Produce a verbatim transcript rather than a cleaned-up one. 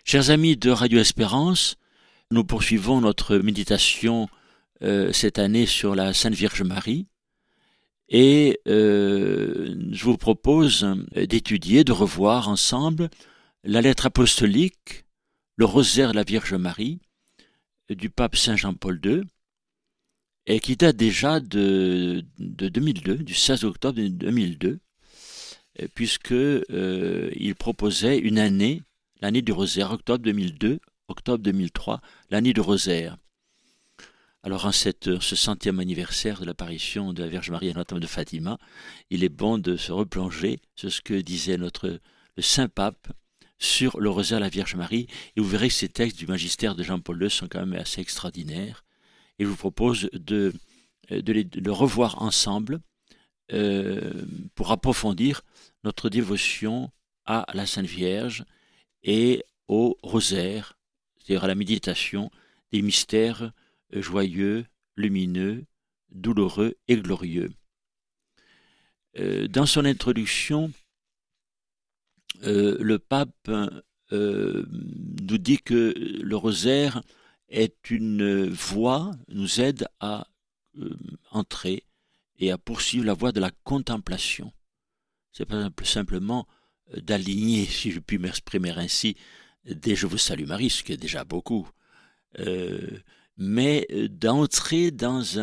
Chers amis de Radio Espérance, nous poursuivons notre méditation euh, cette année sur la Sainte Vierge Marie et euh, je vous propose d'étudier, de revoir ensemble la lettre apostolique, le rosaire de la Vierge Marie du pape Saint Jean-Paul deux et qui date déjà de, de deux mille deux, du seize octobre deux mille deux, puisque euh, il proposait une année, l'année du rosaire, octobre deux mille deux, octobre deux mille trois, l'année du rosaire. Alors en cette, ce centième anniversaire de l'apparition de la Vierge Marie à Notre-Dame de Fatima, il est bon de se replonger sur ce que disait notre le Saint Pape sur le rosaire de la Vierge Marie, et vous verrez que ces textes du magistère de Jean-Paul deux sont quand même assez extraordinaires, et je vous propose de, de, les, de le revoir ensemble euh, pour approfondir notre dévotion à la Sainte Vierge et au rosaire, c'est-à-dire à la méditation des mystères joyeux, lumineux, douloureux et glorieux. Euh, dans son introduction, euh, le pape euh, nous dit que le rosaire est une voie, nous aide à euh, entrer et à poursuivre la voie de la contemplation. C'est pas simplement d'aligner, si je puis m'exprimer ainsi, des Je vous salue Marie, ce qui est déjà beaucoup, euh, mais d'entrer dans